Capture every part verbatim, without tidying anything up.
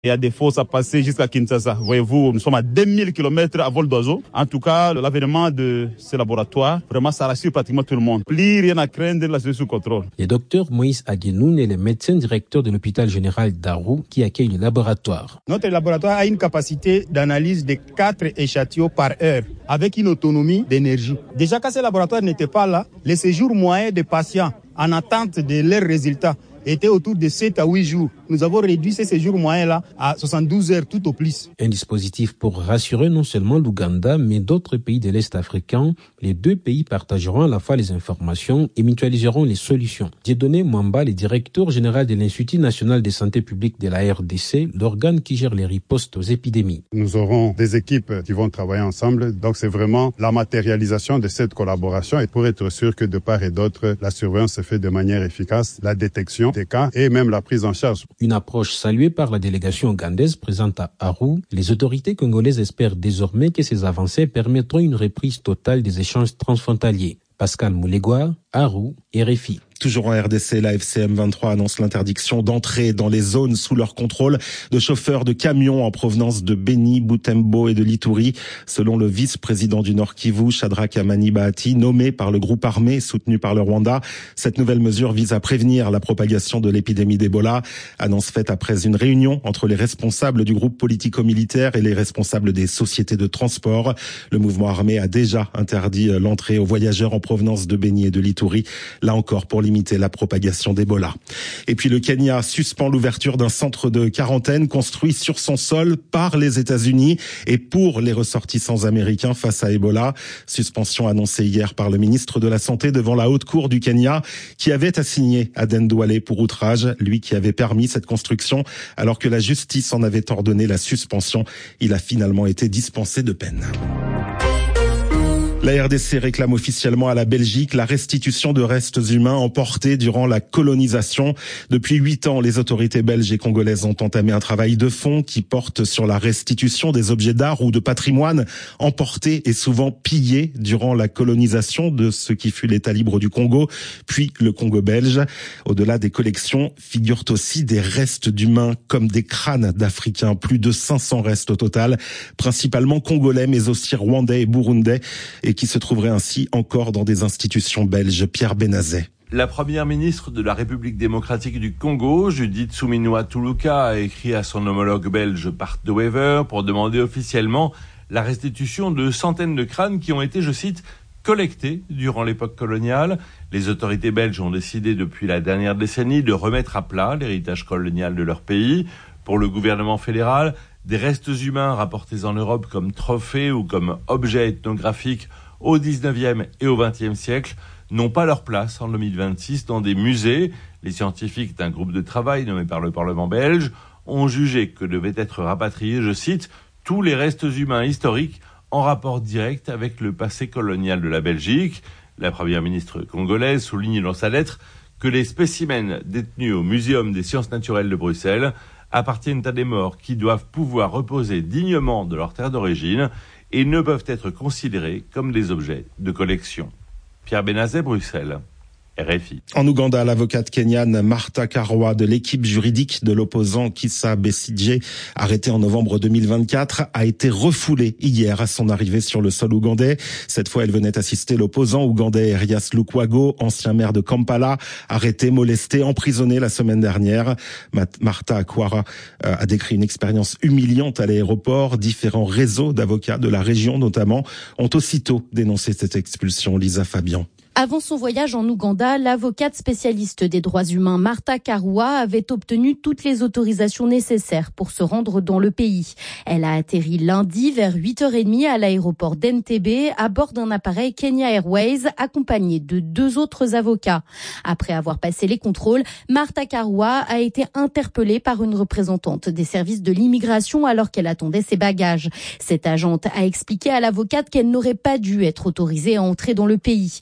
Il y a des fosses à passer jusqu'à Kinshasa. Voyez-vous, nous sommes à deux mille kilomètres à vol d'oiseau. En tout cas, l'avènement de ces laboratoires, vraiment, ça rassure pratiquement tout le monde. Plus rien à craindre, la situation sous contrôle. Le docteur Moïse Aguenoun est le médecin directeur de l'hôpital général d'Arou qui accueille le laboratoire. Notre laboratoire a une capacité d'analyse de quatre échantillons par heure, avec une autonomie d'énergie. Déjà, quand ce laboratoire n'était pas là, les séjours moyens des patients en attente de leurs résultats était autour de sept à huit jours. Nous avons réduit ces séjours moyens-là à soixante-douze heures tout au plus. Un dispositif pour rassurer non seulement l'Ouganda, mais d'autres pays de l'Est africain. Les deux pays partageront à la fois les informations et mutualiseront les solutions. Dieudonné Mwamba, le directeur général de l'Institut national de santé publique de la R D C, l'organe qui gère les ripostes aux épidémies. Nous aurons des équipes qui vont travailler ensemble. Donc c'est vraiment la matérialisation de cette collaboration et pour être sûr que de part et d'autre, la surveillance se fait de manière efficace, la détection des cas et même la prise en charge. Une approche saluée par la délégation ougandaise présente à Arou. Les autorités congolaises espèrent désormais que ces avancées permettront une reprise totale des échanges transfrontaliers. Pascal Moulegua, Arou, R F I. Toujours en R D C, la F C M vingt-trois annonce l'interdiction d'entrer dans les zones sous leur contrôle de chauffeurs de camions en provenance de Beni, Butembo et de l'Ituri. Selon le vice-président du Nord Kivu, Shadrack Amani Bahati, nommé par le groupe armé soutenu par le Rwanda, cette nouvelle mesure vise à prévenir la propagation de l'épidémie d'Ebola. Annonce faite après une réunion entre les responsables du groupe politico-militaire et les responsables des sociétés de transport. Le mouvement armé a déjà interdit l'entrée aux voyageurs en provenance de Beni et de l'Ituri. Là encore, pour limiter la propagation d'Ebola. Et puis le Kenya suspend l'ouverture d'un centre de quarantaine construit sur son sol par les États-Unis et pour les ressortissants américains face à Ebola. Suspension annoncée hier par le ministre de la Santé devant la Haute Cour du Kenya qui avait assigné Aden Douale pour outrage, lui qui avait permis cette construction alors que la justice en avait ordonné la suspension. Il a finalement été dispensé de peine. La R D C réclame officiellement à la Belgique la restitution de restes humains emportés durant la colonisation. Depuis huit ans, les autorités belges et congolaises ont entamé un travail de fond qui porte sur la restitution des objets d'art ou de patrimoine emportés et souvent pillés durant la colonisation de ce qui fut l'État libre du Congo, puis le Congo belge. Au-delà des collections, figurent aussi des restes d'humains comme des crânes d'Africains, plus de cinq cents restes au total, principalement congolais mais aussi rwandais et burundais, et qui se trouverait ainsi encore dans des institutions belges. Pierre Benazet. La première ministre de la République démocratique du Congo, Judith Suminwa Tuluka, a écrit à son homologue belge Bart De Wever pour demander officiellement la restitution de centaines de crânes qui ont été, je cite, collectés durant l'époque coloniale. Les autorités belges ont décidé depuis la dernière décennie de remettre à plat l'héritage colonial de leur pays. Pour le gouvernement fédéral, des restes humains rapportés en Europe comme trophées ou comme objets ethnographiques au dix-neuvième et au vingtième siècle n'ont pas leur place en deux mille vingt-six dans des musées. Les scientifiques d'un groupe de travail nommé par le Parlement belge ont jugé que devaient être rapatriés, je cite, tous les restes humains historiques en rapport direct avec le passé colonial de la Belgique. La première ministre congolaise souligne dans sa lettre que les spécimens détenus au Muséum des sciences naturelles de Bruxelles appartiennent à des morts qui doivent pouvoir reposer dignement de leur terre d'origine et ne peuvent être considérés comme des objets de collection. Pierre Benazet, Bruxelles. R F I. En Ouganda, l'avocate kenyane Martha Karua de l'équipe juridique de l'opposant Kizza Besigye, arrêtée en novembre deux mille vingt-quatre, a été refoulée hier à son arrivée sur le sol ougandais. Cette fois, elle venait assister l'opposant ougandais Erias Lukwago, ancien maire de Kampala, arrêté, molesté, emprisonné la semaine dernière. Martha Karua a décrit une expérience humiliante à l'aéroport. Différents réseaux d'avocats de la région, notamment, ont aussitôt dénoncé cette expulsion. Lisa Fabian. Avant son voyage en Ouganda, l'avocate spécialiste des droits humains Martha Karua avait obtenu toutes les autorisations nécessaires pour se rendre dans le pays. Elle a atterri lundi vers huit heures trente à l'aéroport d'Entebbe à bord d'un appareil Kenya Airways accompagné de deux autres avocats. Après avoir passé les contrôles, Martha Karua a été interpellée par une représentante des services de l'immigration alors qu'elle attendait ses bagages. Cette agente a expliqué à l'avocate qu'elle n'aurait pas dû être autorisée à entrer dans le pays. En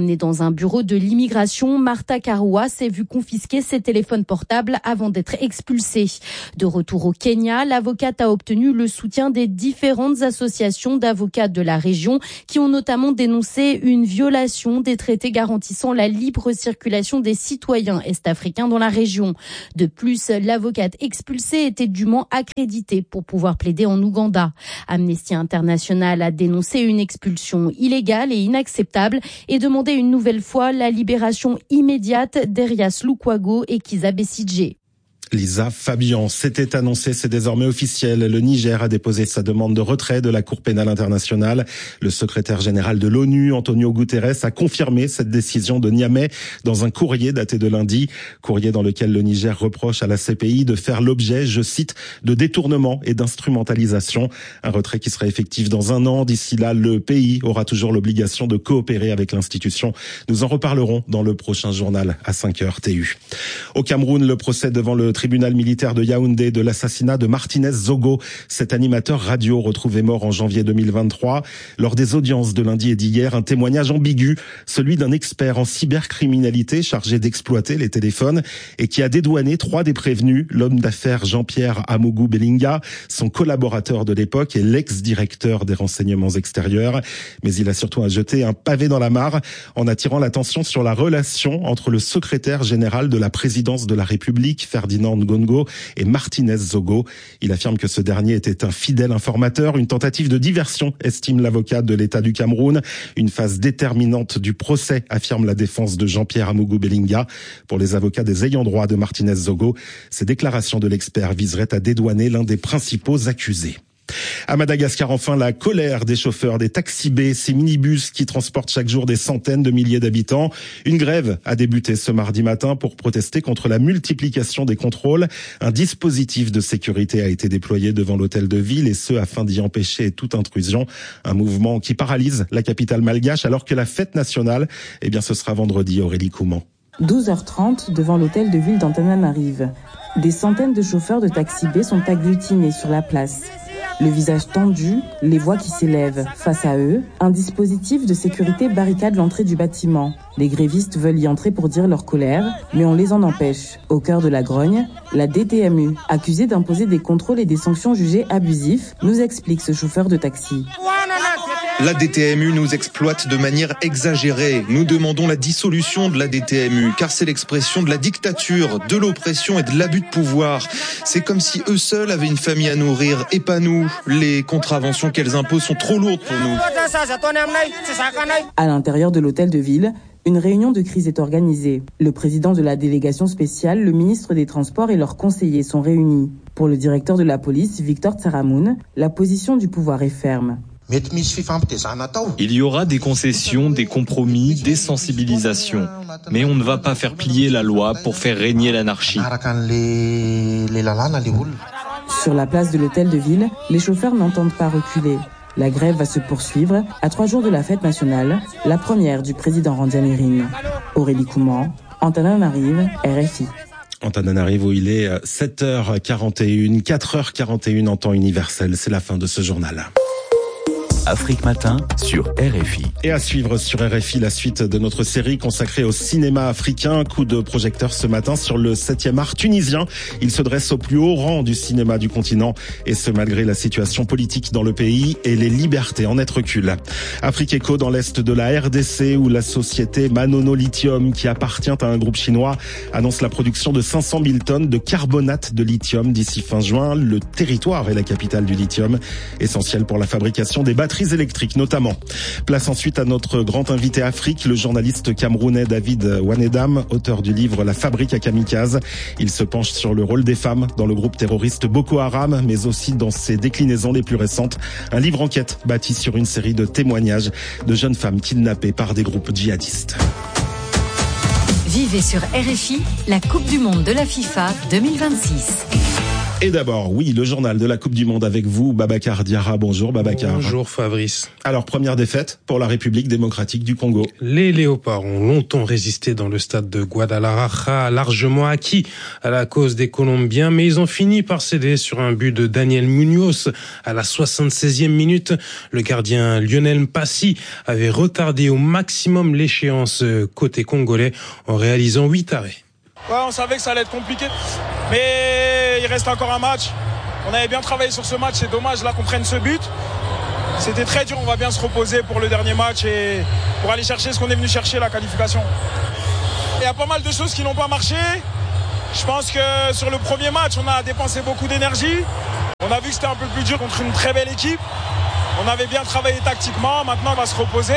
Emmenée dans un bureau de l'immigration, Martha Karua s'est vue confisquer ses téléphones portables avant d'être expulsée. De retour au Kenya, l'avocate a obtenu le soutien des différentes associations d'avocats de la région qui ont notamment dénoncé une violation des traités garantissant la libre circulation des citoyens est-africains dans la région. De plus, l'avocate expulsée était dûment accréditée pour pouvoir plaider en Ouganda. Amnesty International a dénoncé une expulsion illégale et inacceptable et demandé une nouvelle fois la libération immédiate d'Erias Lukwago et Kizza Besigye. Lisa Fabian, c'était annoncé, c'est désormais officiel. Le Niger a déposé sa demande de retrait de la Cour pénale internationale. Le secrétaire général de l'ONU, Antonio Guterres, a confirmé cette décision de Niamey dans un courrier daté de lundi. Courrier dans lequel le Niger reproche à la C P I de faire l'objet, je cite, de détournement et d'instrumentalisation. Un retrait qui sera effectif dans un an. D'ici là, le pays aura toujours l'obligation de coopérer avec l'institution. Nous en reparlerons dans le prochain journal à cinq heures T U. Au Cameroun, le procès devant le tribunal militaire de Yaoundé de l'assassinat de Martinez Zogo, cet animateur radio retrouvé mort en janvier deux mille vingt-trois. Lors des audiences de lundi et d'hier, un témoignage ambigu, celui d'un expert en cybercriminalité chargé d'exploiter les téléphones et qui a dédouané trois des prévenus, l'homme d'affaires Jean-Pierre Amougou Belinga, son collaborateur de l'époque et l'ex-directeur des renseignements extérieurs. Mais il a surtout jeté un pavé dans la mare en attirant l'attention sur la relation entre le secrétaire général de la présidence de la République, Ferdinand Ngongo, et Martinez Zogo. Il affirme que ce dernier était un fidèle informateur, une tentative de diversion, estime l'avocat de l'État du Cameroun. Une phase déterminante du procès, affirme la défense de Jean-Pierre Amougou Belinga. Pour les avocats des ayants droit de Martinez Zogo, ces déclarations de l'expert viseraient à dédouaner l'un des principaux accusés. À Madagascar, enfin, la colère des chauffeurs des taxis B, ces minibus qui transportent chaque jour des centaines de milliers d'habitants. Une grève a débuté ce mardi matin pour protester contre la multiplication des contrôles. Un dispositif de sécurité a été déployé devant l'hôtel de ville et ce afin d'y empêcher toute intrusion. Un mouvement qui paralyse la capitale malgache alors que la fête nationale, eh bien, ce sera vendredi. Aurélie Couman. douze heures trente devant l'hôtel de ville d'Antananarive. Des centaines de chauffeurs de taxi B sont agglutinés sur la place. Le visage tendu, les voix qui s'élèvent. Face à eux, un dispositif de sécurité barricade l'entrée du bâtiment. Les grévistes veulent y entrer pour dire leur colère, mais on les en empêche. Au cœur de la grogne, la D T M U, accusée d'imposer des contrôles et des sanctions jugées abusifs, nous explique ce chauffeur de taxi. La D T M U nous exploite de manière exagérée. Nous demandons la dissolution de la D T M U, car c'est l'expression de la dictature, de l'oppression et de l'abus de pouvoir. C'est comme si eux seuls avaient une famille à nourrir, et pas nous. Les contraventions qu'elles imposent sont trop lourdes pour nous. À l'intérieur de l'hôtel de ville, une réunion de crise est organisée. Le président de la délégation spéciale, le ministre des Transports et leurs conseillers sont réunis. Pour le directeur de la police, Victor Tsaramoun, la position du pouvoir est ferme. Il y aura des concessions, des compromis, des sensibilisations. Mais on ne va pas faire plier la loi pour faire régner l'anarchie. Sur la place de l'hôtel de ville, les chauffeurs n'entendent pas reculer. La grève va se poursuivre à trois jours de la fête nationale, la première du président Randrianirine. Aurélie Couman, Antananarive, R F I. Antananarive où il est sept heures quarante et une, quatre heures quarante et une en temps universel. C'est la fin de ce journal. Afrique Matin sur R F I. Et à suivre sur R F I la suite de notre série consacrée au cinéma africain. Coup de projecteur ce matin sur le septième art tunisien. Il se dresse au plus haut rang du cinéma du continent et ce malgré la situation politique dans le pays et les libertés en net recul. Afrique Eco dans l'est de la R D C où la société Manono Lithium qui appartient à un groupe chinois annonce la production de cinq cent mille tonnes de carbonate de lithium d'ici fin juin. Le territoire est la capitale du lithium, essentiel pour la fabrication des batteries électriques notamment. Place ensuite à notre grand invité Afrique, le journaliste camerounais David Wanedam, auteur du livre La fabrique à kamikaze. Il se penche sur le rôle des femmes dans le groupe terroriste Boko Haram, mais aussi dans ses déclinaisons les plus récentes. Un livre enquête bâti sur une série de témoignages de jeunes femmes kidnappées par des groupes djihadistes. Vivez sur R F I la Coupe du Monde de la FIFA deux mille vingt-six. Et d'abord, oui, le journal de la Coupe du Monde avec vous, Babacar Diarra. Bonjour Babacar. Bonjour Fabrice. Alors, première défaite pour la République démocratique du Congo. Les Léopards ont longtemps résisté dans le stade de Guadalajara, largement acquis à la cause des Colombiens, mais ils ont fini par céder sur un but de Daniel Munoz à la soixante-seizième minute. Le gardien Lionel Mpassi avait retardé au maximum l'échéance côté congolais en réalisant huit arrêts. Ouais, on savait que ça allait être compliqué, mais il reste encore un match. On avait bien travaillé sur ce match, c'est dommage là qu'on prenne ce but. C'était très dur, on va bien se reposer pour le dernier match et pour aller chercher ce qu'on est venu chercher, la qualification. Il y a pas mal de choses qui n'ont pas marché. Je pense que sur le premier match, on a dépensé beaucoup d'énergie. On a vu que c'était un peu plus dur contre une très belle équipe. On avait bien travaillé tactiquement, maintenant on va se reposer.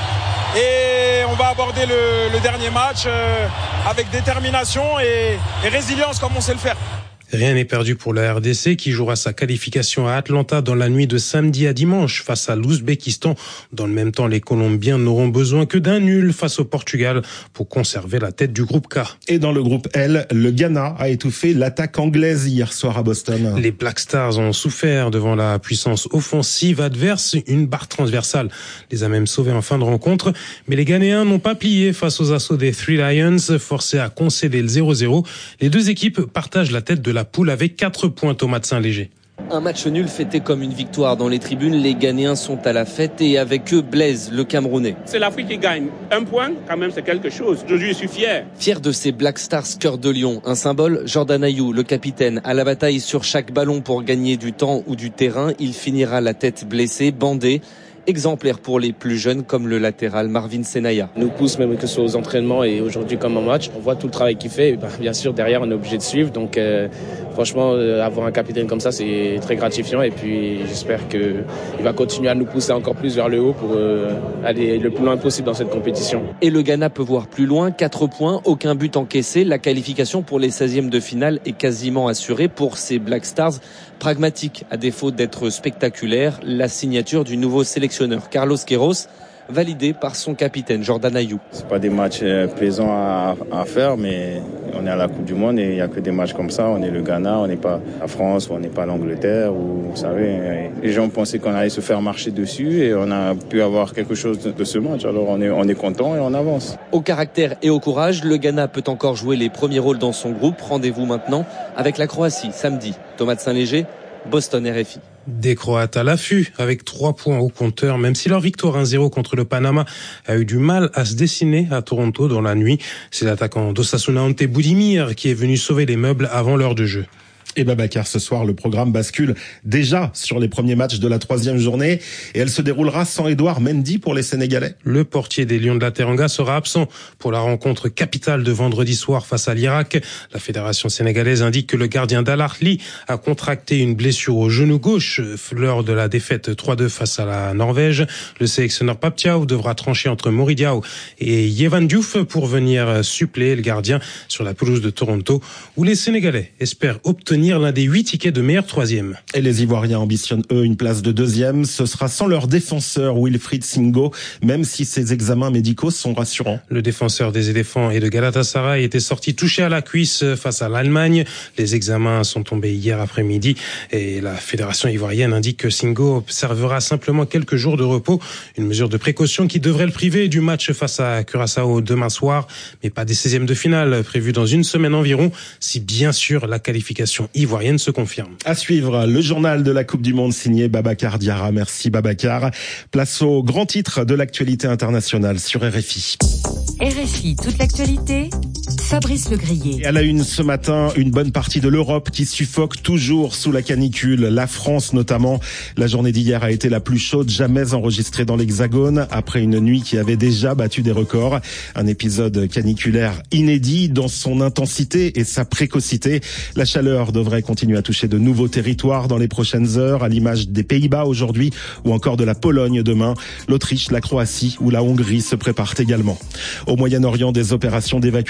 Et on va aborder le, le dernier match euh, avec détermination et, et résilience comme on sait le faire. Rien n'est perdu pour la R D C qui jouera sa qualification à Atlanta dans la nuit de samedi à dimanche face à l'Ouzbékistan. Dans le même temps, les Colombiens n'auront besoin que d'un nul face au Portugal pour conserver la tête du groupe K. Et dans le groupe L, le Ghana a étouffé l'attaque anglaise hier soir à Boston. Les Black Stars ont souffert devant la puissance offensive adverse. Une barre transversale les a même sauvés en fin de rencontre. Mais les Ghanéens n'ont pas plié face aux assauts des Three Lions, forcés à concéder le zéro zéro. Les deux équipes partagent la tête de la la poule avec quatre points. Thomas de Saint-Léger. Un match nul fêté comme une victoire dans les tribunes. Les Ghanéens sont à la fête et avec eux Blaise, le Camerounais. C'est l'Afrique qui gagne. Un point, quand même, c'est quelque chose. Aujourd'hui, je suis fier. Fier de ces Black Stars cœur de lion. Un symbole, Jordan Ayew, le capitaine, à la bataille sur chaque ballon pour gagner du temps ou du terrain. Il finira la tête blessée, bandée. Exemplaire pour les plus jeunes comme le latéral Marvin Senaya. Nous pousse même que ce soit aux entraînements et aujourd'hui comme en match. On voit tout le travail qu'il fait. Et ben, bien sûr, derrière, on est obligé de suivre. Donc, euh, franchement, euh, avoir un capitaine comme ça, c'est très gratifiant. Et puis, j'espère qu'il va continuer à nous pousser encore plus vers le haut pour euh, aller le plus loin possible dans cette compétition. Et le Ghana peut voir plus loin. Quatre points, aucun but encaissé. La qualification pour les seizièmes de finale est quasiment assurée pour ces Black Stars. Pragmatique, à défaut d'être spectaculaire, la signature du nouveau sélectionneur Carlos Queiroz, validé par son capitaine Jordan Ayew. C'est pas des matchs plaisants à, à faire, mais on est à la Coupe du Monde et il n'y a que des matchs comme ça. On est le Ghana, on n'est pas la France, ou on n'est pas l'Angleterre. Ou, vous savez, les gens pensaient qu'on allait se faire marcher dessus et on a pu avoir quelque chose de ce match. Alors on est, on est content et on avance. Au caractère et au courage, le Ghana peut encore jouer les premiers rôles dans son groupe. Rendez-vous maintenant avec la Croatie samedi. Thomas de Saint-Léger, Boston, R F I. Des Croates à l'affût, avec trois points au compteur, même si leur victoire un zéro contre le Panama a eu du mal à se dessiner à Toronto dans la nuit. C'est l'attaquant d'Osasuna Ante Budimir qui est venu sauver les meubles avant l'heure de jeu. Et Babacar, ce soir, le programme bascule déjà sur les premiers matchs de la troisième journée et elle se déroulera sans Edouard Mendy pour les Sénégalais. Le portier des Lions de la Teranga sera absent pour la rencontre capitale de vendredi soir face à l'Irak. La fédération sénégalaise indique que le gardien d'Al Ahly a contracté une blessure au genou gauche lors de la défaite trois deux face à la Norvège. Le sélectionneur Pape Thiaw devra trancher entre Mori Diaw et Yehvan Diouf pour venir suppléer le gardien sur la pelouse de Toronto où les Sénégalais espèrent obtenir l'un des huit tickets de meilleur troisième. Et les Ivoiriens ambitionnent, eux, une place de deuxième. Ce sera sans leur défenseur Wilfried Singo, même si ses examens médicaux sont rassurants. Le défenseur des éléphants et de Galatasaray était sorti touché à la cuisse face à l'Allemagne. Les examens sont tombés hier après-midi et la fédération ivoirienne indique que Singo observera simplement quelques jours de repos. Une mesure de précaution qui devrait le priver du match face à Curaçao demain soir, mais pas des seizièmes de finale prévus dans une semaine environ, si bien sûr la qualification ivoirienne se confirme. À suivre, le journal de la Coupe du Monde signé Babacar Diarra. Merci Babacar. Place au grand titre de l'actualité internationale sur R F I. R F I, toute l'actualité, Fabrice Legrier. Et à la une ce matin, une bonne partie de l'Europe qui suffoque toujours sous la canicule. La France notamment. La journée d'hier a été la plus chaude jamais enregistrée dans l'Hexagone, après une nuit qui avait déjà battu des records. Un épisode caniculaire inédit dans son intensité et sa précocité. La chaleur devrait continuer à toucher de nouveaux territoires dans les prochaines heures, à l'image des Pays-Bas aujourd'hui ou encore de la Pologne demain. L'Autriche, la Croatie ou la Hongrie se préparent également. Au Moyen-Orient, des opérations d'évacuation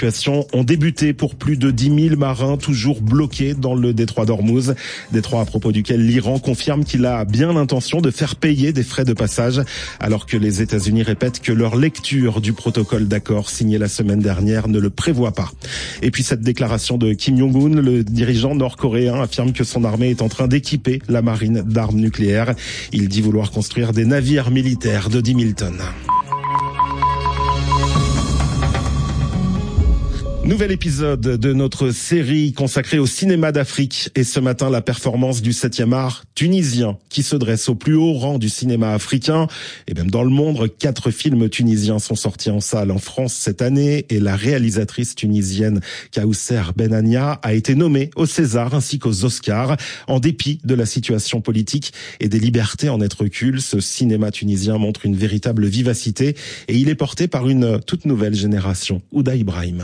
ont débuté pour plus de dix mille marins toujours bloqués dans le détroit d'Ormuz. Détroit à propos duquel l'Iran confirme qu'il a bien l'intention de faire payer des frais de passage, alors que les États-Unis répètent que leur lecture du protocole d'accord signé la semaine dernière ne le prévoit pas. Et puis cette déclaration de Kim Jong-un, le dirigeant nord-coréen, affirme que son armée est en train d'équiper la marine d'armes nucléaires. Il dit vouloir construire des navires militaires de dix mille tonnes. Nouvel épisode de notre série consacrée au cinéma d'Afrique. Et ce matin, la performance du septième art tunisien qui se dresse au plus haut rang du cinéma africain. Et même dans le monde, quatre films tunisiens sont sortis en salle en France cette année. Et la réalisatrice tunisienne Kaousser Benania a été nommée au César ainsi qu'aux Oscars. En dépit de la situation politique et des libertés en être recul, ce cinéma tunisien montre une véritable vivacité. Et il est porté par une toute nouvelle génération. Ouda Ibrahim.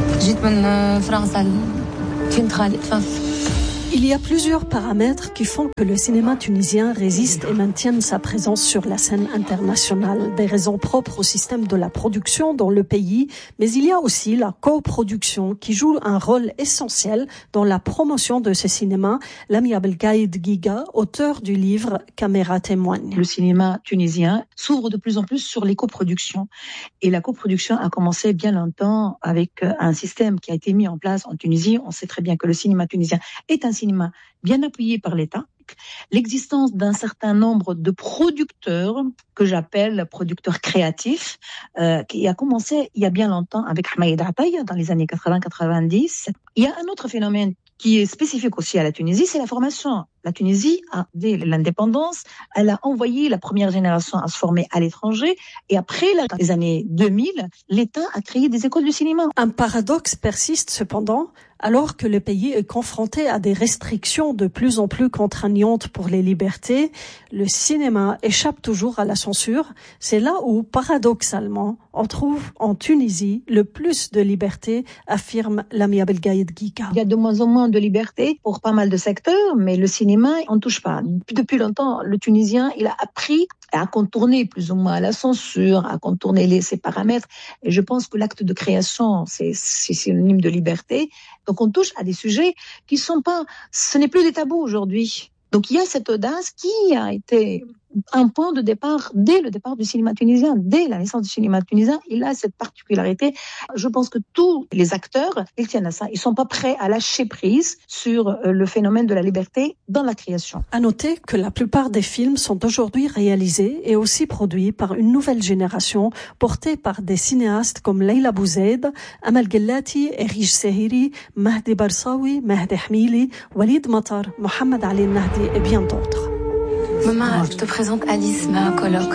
Il y a plusieurs paramètres qui font que le cinéma tunisien résiste et maintienne sa présence sur la scène internationale. Des raisons propres au système de la production dans le pays, mais il y a aussi la coproduction qui joue un rôle essentiel dans la promotion de ce cinéma. Lamia Belgaïd Giga, auteur du livre Caméra témoigne. Le cinéma tunisien s'ouvre de plus en plus sur les coproductions. Et la coproduction a commencé bien longtemps avec un système qui a été mis en place en Tunisie. On sait très bien que le cinéma tunisien est un cinéma bien appuyé par l'État. L'existence d'un certain nombre de producteurs, que j'appelle producteurs créatifs, euh, qui a commencé il y a bien longtemps avec Hmaïd Ataya dans les années quatre-vingts quatre-vingt-dix. Il y a un autre phénomène qui est spécifique aussi à la Tunisie, c'est la formation. La Tunisie, a, dès l'indépendance, elle a envoyé la première génération à se former à l'étranger. Et après les années deux mille, l'État a créé des écoles de cinéma. Un paradoxe persiste cependant, alors que le pays est confronté à des restrictions de plus en plus contraignantes pour les libertés. Le cinéma échappe toujours à la censure. C'est là où, paradoxalement, on trouve en Tunisie le plus de liberté, affirme Lamia Belgaïd Giga. Il y a de moins en moins de liberté pour pas mal de secteurs, mais le cinéma, on ne touche pas. Depuis longtemps, le Tunisien, il a appris à contourner plus ou moins la censure, à contourner les, ses paramètres. Et je pense que l'acte de création, c'est, c'est synonyme de liberté. Donc on touche à des sujets qui sont pas, ce n'est plus des tabous aujourd'hui. Donc il y a cette audace qui a été un point de départ dès le départ du cinéma tunisien, dès la naissance du cinéma tunisien. Il a cette particularité. Je pense que tous les acteurs, ils tiennent à ça. Ils sont pas prêts à lâcher prise sur le phénomène de la liberté dans la création. À noter que la plupart des films sont aujourd'hui réalisés et aussi produits par une nouvelle génération portée par des cinéastes comme Leila Bouzaid, Amal Gellati, Erij Sehiri, Mahdi Barsawi, Mahdi Hamili, Walid Matar, Mohamed Ali Nahdi et bien d'autres. Maman, je te présente Alice, ma coloc.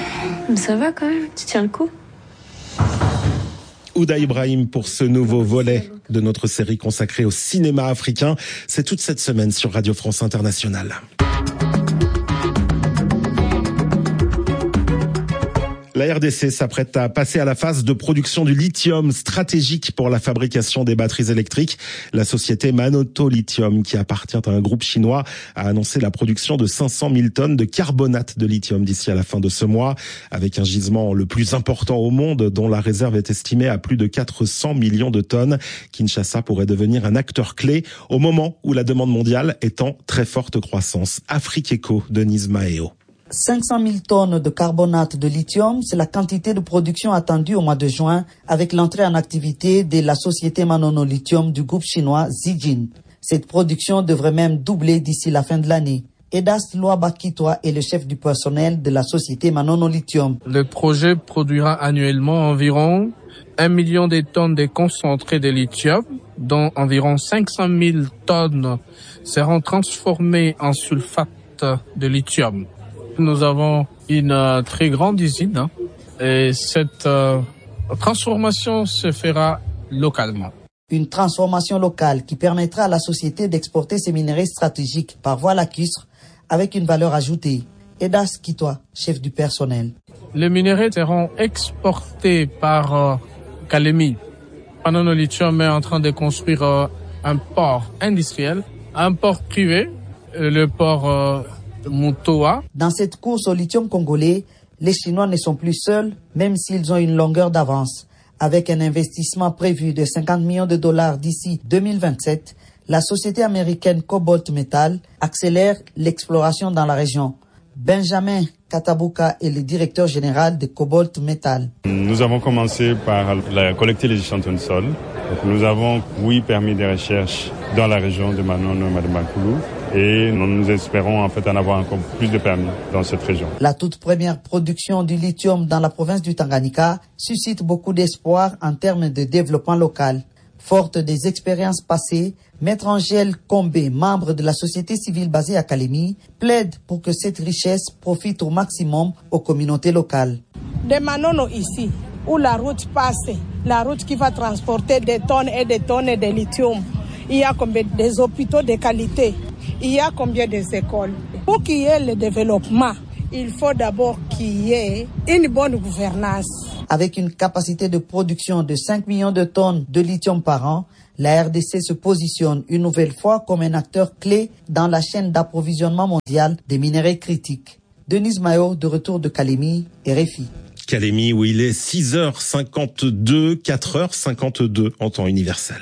Ça va quand même, tu tiens le coup. Ouda Ibrahim pour ce nouveau volet de notre série consacrée au cinéma africain. C'est toute cette semaine sur Radio France Internationale. La R D C s'apprête à passer à la phase de production du lithium stratégique pour la fabrication des batteries électriques. La société Manoto Lithium, qui appartient à un groupe chinois, a annoncé la production de cinq cent mille tonnes de carbonate de lithium d'ici à la fin de ce mois, avec un gisement le plus important au monde, dont la réserve est estimée à plus de quatre cents millions de tonnes. Kinshasa pourrait devenir un acteur clé au moment où la demande mondiale est en très forte croissance. Afrique Eco, Denise Maheo. cinq cent mille tonnes de carbonate de lithium, c'est la quantité de production attendue au mois de juin avec l'entrée en activité de la société Manono Lithium du groupe chinois Zijin. Cette production devrait même doubler d'ici la fin de l'année. Edas Loabakitoa est le chef du personnel de la société Manono Lithium. Le projet produira annuellement environ un million de tonnes de concentré de lithium, dont environ cinq cent mille tonnes seront transformées en sulfate de lithium. Nous avons une euh, très grande usine hein, et cette euh, transformation se fera localement. Une transformation locale qui permettra à la société d'exporter ses minerais stratégiques par voie lacustre avec une valeur ajoutée. Edas Kitoa, chef du personnel. Les minerais seront exportés par euh, Kalemi. Manono Lithium est en train de construire euh, un port industriel, un port privé, euh, le port euh, Mutoa. Dans cette course au lithium congolais, les Chinois ne sont plus seuls, même s'ils ont une longueur d'avance. Avec un investissement prévu de cinquante millions de dollars d'ici deux mille vingt-sept, la société américaine Cobalt Metal accélère l'exploration dans la région. Benjamin Katabuka est le directeur général de Cobalt Metal. Nous avons commencé par la, collecter les échantillons de sol. Donc nous avons, oui, permis des recherches dans la région de Manono et Madamakulu. Et nous, nous espérons en fait en avoir encore plus de permis dans cette région. La toute première production du lithium dans la province du Tanganyika suscite beaucoup d'espoir en termes de développement local. Forte des expériences passées, Maître Angèle Combé, membre de la société civile basée à Kalemi, plaide pour que cette richesse profite au maximum aux communautés locales. De Manono ici, où la route passe, la route qui va transporter des tonnes et des tonnes de lithium, il y a combien des hôpitaux de qualité, il y a combien d'écoles. Pour qu'il y ait le développement, il faut d'abord qu'il y ait une bonne gouvernance. Avec une capacité de production de cinq millions de tonnes de lithium par an, la R D C se positionne une nouvelle fois comme un acteur clé dans la chaîne d'approvisionnement mondial des minerais critiques. Denise Mayo, de retour de Kalemi, R F I. Kalemi, où il est six heures cinquante-deux, quatre heures cinquante-deux en temps universel.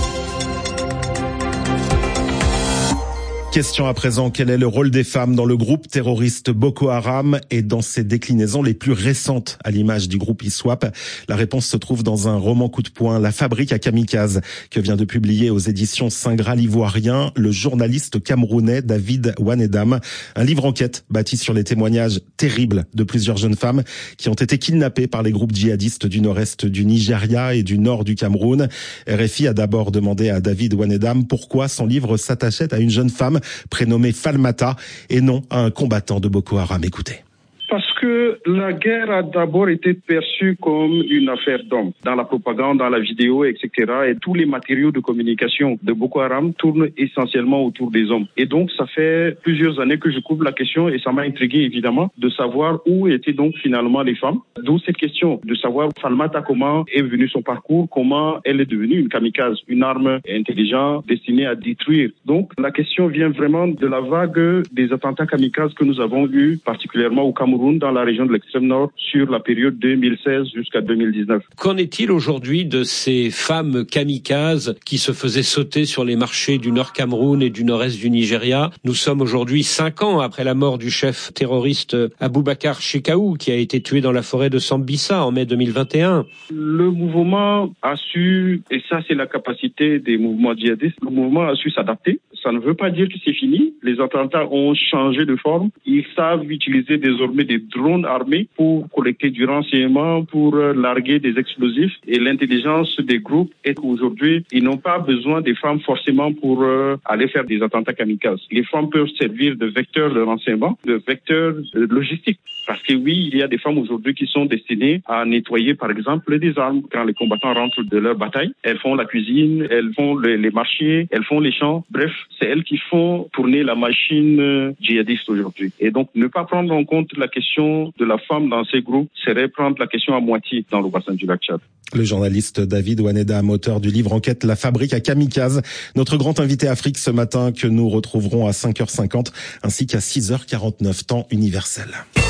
Question à présent, quel est le rôle des femmes dans le groupe terroriste Boko Haram et dans ses déclinaisons les plus récentes à l'image du groupe ISWAP? La réponse se trouve dans un roman coup de poing, La Fabrique à Kamikaze, que vient de publier aux éditions Saint Graal ivoirien le journaliste camerounais David Wanedam. Un livre enquête bâti sur les témoignages terribles de plusieurs jeunes femmes qui ont été kidnappées par les groupes djihadistes du nord-est du Nigeria et du nord du Cameroun. R F I a d'abord demandé à David Wanedam pourquoi son livre s'attachait à une jeune femme prénommé Falmata et non à un combattant de Boko Haram. Écoutez. Parce que la guerre a d'abord été perçue comme une affaire d'hommes. Dans la propagande, dans la vidéo, et cetera. Et tous les matériaux de communication de Boko Haram tournent essentiellement autour des hommes. Et donc, ça fait plusieurs années que je couvre la question et ça m'a intrigué évidemment de savoir où étaient donc finalement les femmes. D'où cette question de savoir Falmata, comment est venu son parcours, comment elle est devenue une kamikaze, une arme intelligente destinée à détruire. Donc, la question vient vraiment de la vague des attentats kamikazes que nous avons eus, particulièrement au Cameroun, dans la région de l'extrême nord, sur la période deux mille seize jusqu'à deux mille dix-neuf. Qu'en est-il aujourd'hui de ces femmes kamikazes qui se faisaient sauter sur les marchés du nord Cameroun et du nord-est du Nigeria? Nous sommes aujourd'hui cinq ans après la mort du chef terroriste Aboubakar Shekau, qui a été tué dans la forêt de Sambisa en mai deux mille vingt et un. Le mouvement a su, et ça c'est la capacité des mouvements djihadistes, le mouvement a su s'adapter. Ça ne veut pas dire que c'est fini. Les attentats ont changé de forme. Ils savent utiliser désormais des drones armés pour collecter du renseignement, pour larguer des explosifs. Et l'intelligence des groupes est qu'aujourd'hui, ils n'ont pas besoin des femmes forcément pour euh, aller faire des attentats kamikazes. Les femmes peuvent servir de vecteurs de renseignement, de vecteurs de logistique. Parce que oui, il y a des femmes aujourd'hui qui sont destinées à nettoyer, par exemple, des armes. Quand les combattants rentrent de leur bataille, elles font la cuisine, elles font les, les marchés, elles font les champs. Bref, c'est elles qui font tourner la machine djihadiste aujourd'hui. Et donc, ne pas prendre en compte la question de la femme dans ces groupes serait prendre la question à moitié dans le bassin du lac Tchad. Le journaliste David Wanedam, auteur du livre enquête La Fabrique à Kamikaze, notre grand invité Afrique ce matin que nous retrouverons à cinq heures cinquante ainsi qu'à six heures quarante-neuf temps universel.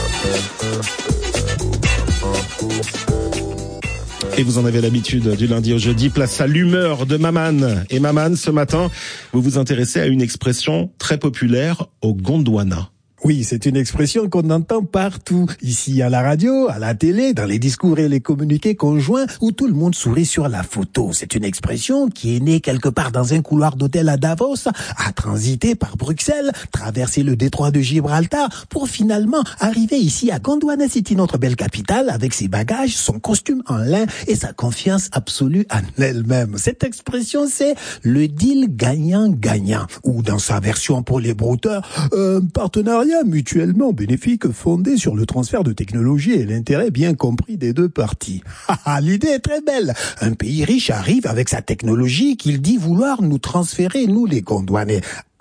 Et vous en avez l'habitude du lundi au jeudi, place à l'humeur de Maman. Et Maman, ce matin, vous vous intéressez à une expression très populaire au Gondwana. Oui, c'est une expression qu'on entend partout, ici à la radio, à la télé, dans les discours et les communiqués conjoints, où tout le monde sourit sur la photo. C'est une expression qui est née quelque part dans un couloir d'hôtel à Davos, a transité par Bruxelles, traversé le détroit de Gibraltar, pour finalement arriver ici à Gondwana City, notre belle capitale, avec ses bagages, son costume en lin et sa confiance absolue en elle-même. Cette expression, c'est le deal gagnant-gagnant, ou dans sa version pour les brouteurs, un partenariat mutuellement bénéfique fondé sur le transfert de technologie et l'intérêt bien compris des deux parties. L'idée est très belle. Un pays riche arrive avec sa technologie qu'il dit vouloir nous transférer, nous les Gondwanais.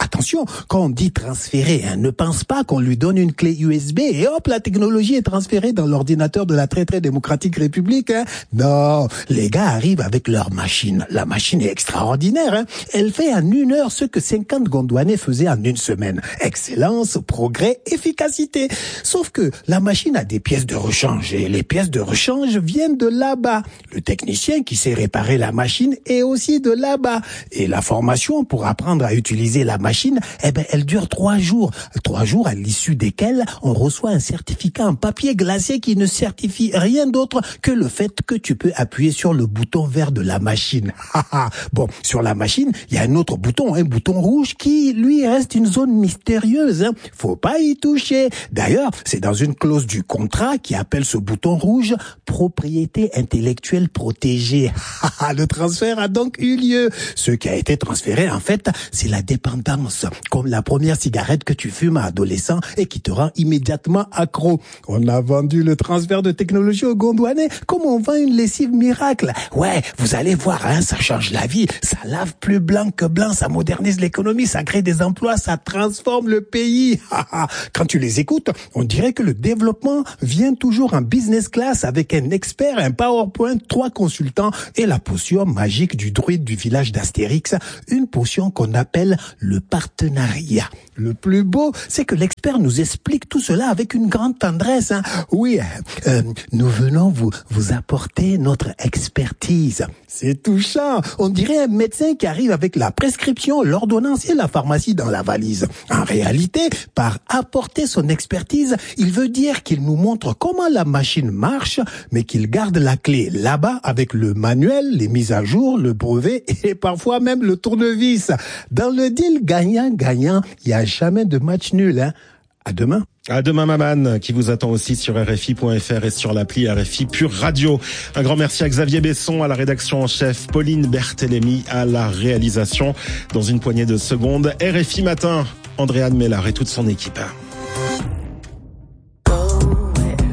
attention, quand on dit transférer, hein, ne pense pas qu'on lui donne une clé U S B et hop, la technologie est transférée dans l'ordinateur de la très très démocratique République. Hein. Non, les gars arrivent avec leur machine. La machine est extraordinaire. Hein. Elle fait en une heure ce que cinquante Gondouanais faisaient en une semaine. Excellence, progrès, efficacité. Sauf que la machine a des pièces de rechange et les pièces de rechange viennent de là-bas. Le technicien qui sait réparer la machine est aussi de là-bas. Et la formation pour apprendre à utiliser la machine, eh ben, elle dure trois jours. Trois jours à l'issue desquels on reçoit un certificat en papier glacé qui ne certifie rien d'autre que le fait que tu peux appuyer sur le bouton vert de la machine. Bon, sur la machine, il y a un autre bouton, un bouton rouge qui, lui, reste une zone mystérieuse. Hein. Faut pas y toucher. D'ailleurs, c'est dans une clause du contrat qui appelle ce bouton rouge propriété intellectuelle protégée. Le transfert a donc eu lieu. Ce qui a été transféré, en fait, c'est la dépendance, comme la première cigarette que tu fumes à adolescent et qui te rend immédiatement accro. On a vendu le transfert de technologie aux Gondouanais comme on vend une lessive miracle. Ouais, vous allez voir, hein, ça change la vie, ça lave plus blanc que blanc, ça modernise l'économie, ça crée des emplois, ça transforme le pays. Quand tu les écoutes, on dirait que le développement vient toujours en business class avec un expert, un PowerPoint, trois consultants et la potion magique du druide du village d'Astérix, une potion qu'on appelle le partenariat. Le plus beau, c'est que l'expert nous explique tout cela avec une grande tendresse. Hein. Oui, euh, nous venons vous vous apporter notre expertise. C'est touchant. On dirait un médecin qui arrive avec la prescription, l'ordonnance et la pharmacie dans la valise. En réalité, par apporter son expertise, il veut dire qu'il nous montre comment la machine marche, mais qu'il garde la clé là-bas avec le manuel, les mises à jour, le brevet et parfois même le tournevis. Dans le deal gagnant-gagnant, il n'y a jamais de match nul. Hein. À demain. À demain, Maman, qui vous attend aussi sur R F I point F R et sur l'appli R F I Pure Radio. Un grand merci à Xavier Besson, à la rédaction en chef, Pauline Berthélémy à la réalisation. Dans une poignée de secondes, R F I Matin, Andréane Mellard et toute son équipe.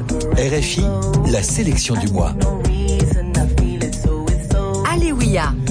R F I, la sélection du mois. Alléluia.